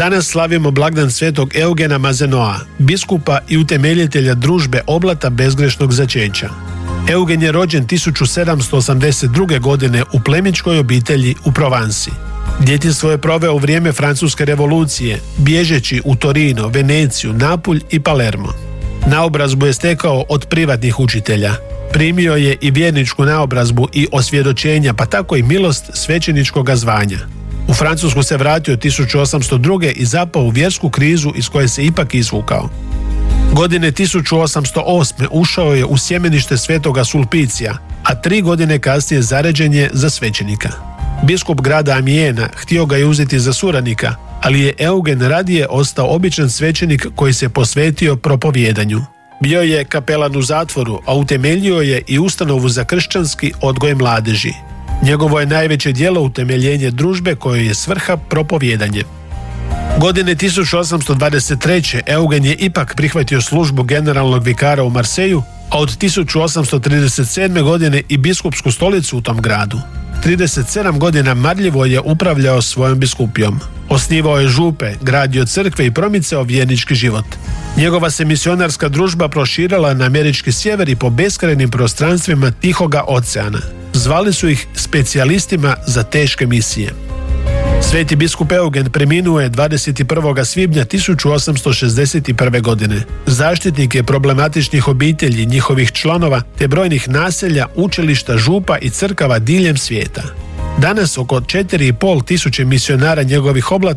Danas slavimo blagdan svetog Eugena Mazenoa, biskupa i utemeljitelja družbe oblata bezgrešnog začeća. Eugen je rođen 1782. godine u plemićkoj obitelji u Provansi. Djetinjstvo je proveo u vrijeme Francuske revolucije, bježeći u Torino, Veneciju, Napulj i Palermo. Naobrazbu je stekao od privatnih učitelja. Primio je i vjerničku naobrazbu i osvjedočenja, pa tako i milost svećeničkoga zvanja. U Francusku se vratio 1802. i zapao u vjersku krizu iz koje se ipak izvukao. Godine 1808. ušao je u sjemenište svetoga Sulpicija, a 3 godine kasnije zaređen je za svećenika. Biskup grada Amijena htio ga je uzeti za suradnika, ali je Eugen radije ostao običan svećenik koji se posvetio propovjedanju. Bio je kapelan u zatvoru, a utemeljio je i ustanovu za kršćanski odgoj mladeži. Njegovo je najveće djelo utemeljenje družbe kojoj je svrha propovjedanje. Godine 1823. Eugen je ipak prihvatio službu generalnog vikara u Marseju, a od 1837. godine i biskupsku stolicu u tom gradu. 37 godina marljivo je upravljao svojom biskupijom. Osnivao je župe, gradio crkve i promicao vjernički život. Njegova se misionarska družba proširila na američki sjever i po beskrajnim prostranstvima Tihoga oceana. Zvali su ih specijalistima za teške misije. Sveti biskup Eugen preminuo je 21. svibnja 1861. godine. Zaštitnik je problematičnih obitelji, njihovih članova, te brojnih naselja, učilišta, župa i crkava diljem svijeta. Danas oko 4.500 misionara njegovih oblata